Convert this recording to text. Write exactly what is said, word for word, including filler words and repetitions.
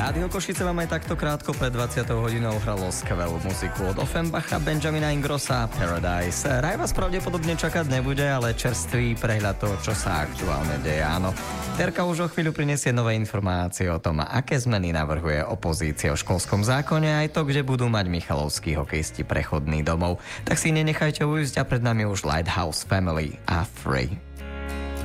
Rádio Košice vám aj takto krátko pred dvadsiatou hodinou hralo skvelú muziku od Offenbacha, Benjamina Ingrossa a Paradise. Raj vás pravdepodobne čakať nebude, ale čerstvý prehľad toho, čo sa aktuálne deje, áno. Terka už o chvíľu prinesie nové informácie o tom, aké zmeny navrhuje opozícia o školskom zákone, aj to, kde budú mať michalovskí hokejisti prechodný domov. Tak si nenechajte ujsť a pred nami už Lighthouse Family a Free.